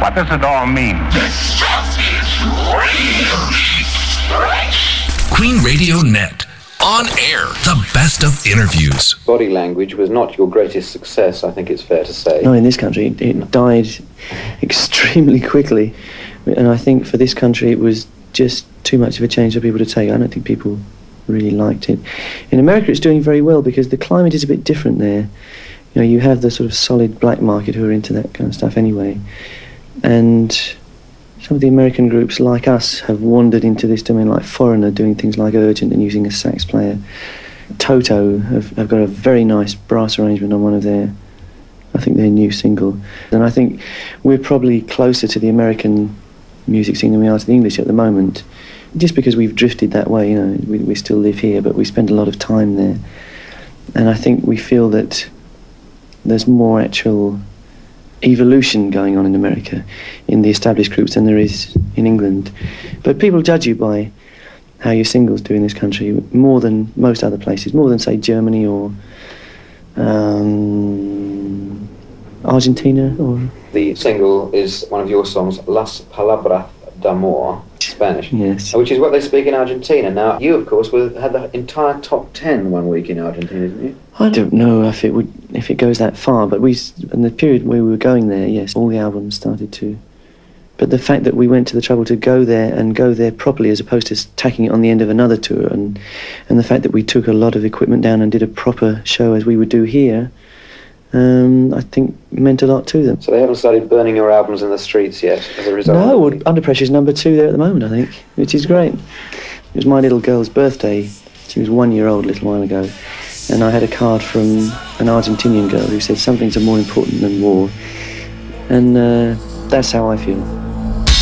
What does it all mean? This stuff is real. Queen Radio Net. On air, the best of interviews. Body Language was not your greatest success, I think it's fair to say. No, in this country, it died extremely quickly. And I think for this country, it was just too much of a change for people to take. I don't think people really liked it. In America, it's doing very well because the climate is a bit different there. You know, you have the sort of solid black market who are into that kind of stuff anyway. And some of the American groups like us have wandered into this domain, like Foreigner doing things like Urgent and using a sax player. Toto have got a very nice brass arrangement on one of their new single. And I think we're probably closer to the American music scene than we are to the English at the moment, just because we've drifted that way. You know, we still live here, but we spend a lot of time there. And I think we feel that there's more actual evolution going on in America in the established groups than there is in England. But people judge you by how your singles do in this country more than most other places, more than, say, Germany or Argentina. Or the single is one of your songs, Las Palabras d'Amor, Spanish, yes, which is what they speak in Argentina. Now, you, of course, had the entire top 10 one week in Argentina, didn't you? I don't know if it goes that far, but in the period where we were going there, yes, all the albums started to. But the fact that we went to the trouble to go there properly, as opposed to tacking it on the end of another tour, and the fact that we took a lot of equipment down and did a proper show as we would do here, I think meant a lot to them. So they haven't started burning your albums in the streets yet as a result? No, well, Under Pressure's number 2 there at the moment, I think, which is great. It was my little girl's birthday. She was 1 year old a little while ago. And I had a card from an Argentinian girl who said some things are more important than war. And that's how I feel.